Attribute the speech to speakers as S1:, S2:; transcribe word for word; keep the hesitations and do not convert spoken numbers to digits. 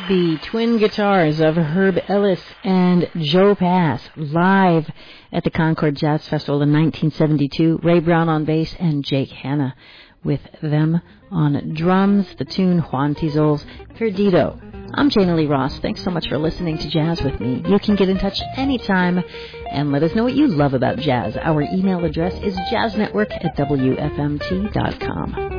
S1: the twin guitars of Herb Ellis and Joe Pass live at the Concord Jazz Festival in nineteen seventy-two. Ray Brown on bass and Jake Hanna with them on drums. The tune Juan Tizol's Perdido. I'm Jana Lee Ross. Thanks so much for listening to Jazz with me. You can get in touch anytime and let us know what you love about jazz. Our email address is jazznetwork at w f m t dot com.